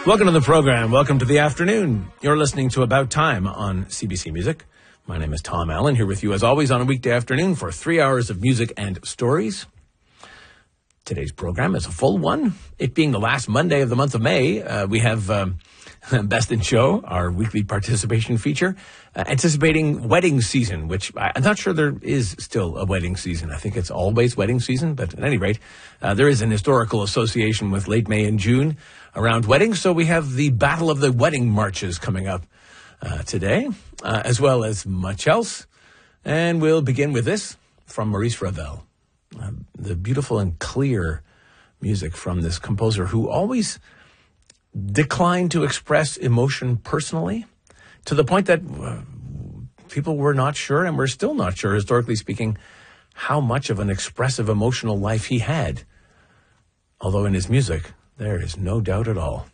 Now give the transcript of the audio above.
Welcome to the program. Welcome to the afternoon. You're listening to About Time on CBC Music. My name is Tom Allen, here with you as always on a weekday afternoon for 3 hours of music and stories. Today's program is a full one. It being the last Monday of the month of May, we have Best in Show, our weekly participation feature, anticipating wedding season, which I'm not sure there is still a wedding season. I think it's always wedding season, but at any rate, there is an historical association with late May and June around weddings, so we have the Battle of the Wedding Marches coming up today, as well as much else. And we'll begin with this from Maurice Ravel, the beautiful and clear music from this composer who always declined to express emotion personally, to the point that people were not sure, and we're still not sure, historically speaking, how much of an expressive emotional life he had. Although in his music, there is no doubt at all.